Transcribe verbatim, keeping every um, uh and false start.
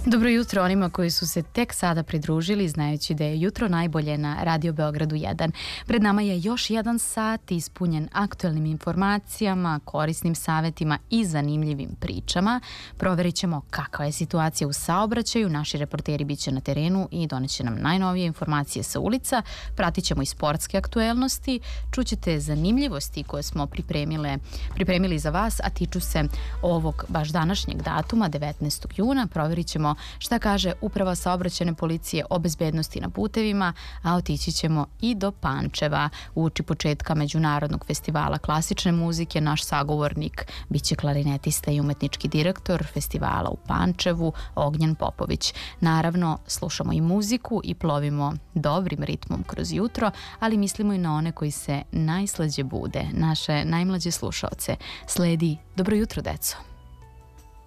Dobro jutro onima koji su se tek sada pridružili, znajući da je jutro najbolje na Radio Beogradu jedan. Pred nama je još jedan sat ispunjen aktuelnim informacijama, korisnim savetima i zanimljivim pričama. Proverit ćemo kakva je situacija u saobraćaju, naši reporteri bit će na terenu i doneće nam najnovije informacije sa ulica. Pratit ćemo i sportske aktuelnosti, čućete zanimljivosti koje smo pripremile, pripremili za vas, a tiču se ovog baš današnjeg datuma, devetnaestog juna. Proverit ćemo šta kaže Uprava saobraćajne policije o bezbednosti na putevima, a otići ćemo i do Pančeva. Uoči početka Međunarodnog festivala klasične muzike naš sagovornik biće klarinetista i umetnički direktor festivala u Pančevu, Ognjen Popović. Naravno, slušamo i muziku i plovimo dobrim ritmom kroz jutro, ali mislimo i na one koji se najslađe bude, naše najmlađe slušaoce. Sledi Dobro jutro, deco.